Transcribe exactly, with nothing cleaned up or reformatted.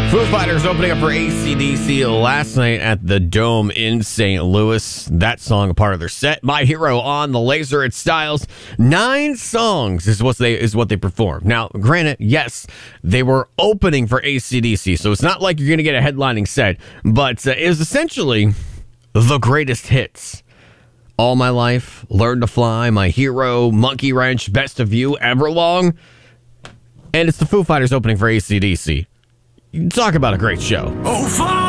Foo Fighters opening up for A C D C last night at the Dome in Saint Louis. That song a part of their set. My Hero on the Laser at Styles. Nine songs is what they is what they performed. Now, granted, yes, they were opening for A C D C, so it's not like you're going to get a headlining set, but uh, it was essentially the greatest hits. All My Life, Learn to Fly, My Hero, Monkey Wrench, Best of You, Everlong. And it's the Foo Fighters opening for A C D C. Talk about a great show. Oh, Father!